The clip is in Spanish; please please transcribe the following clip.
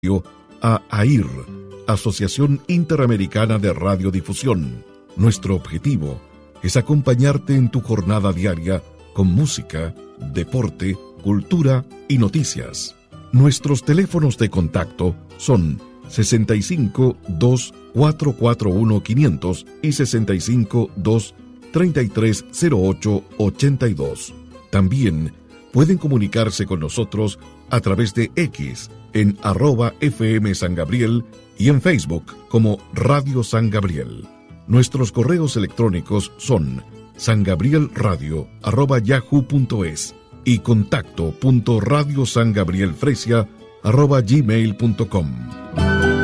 a AIR, Asociación Interamericana de Radiodifusión. Nuestro objetivo es acompañarte en tu jornada diaria con música, deporte, cultura y noticias. Nuestros teléfonos de contacto son 65 2 441 500 y 65 2 33 08 82. También pueden comunicarse con nosotros a través de X en @FM San Gabriel y en Facebook como Radio San Gabriel. Nuestros correos electrónicos son sangabrielradio@yahoo.es y contacto.radiosangabrielfresia@gmail.com.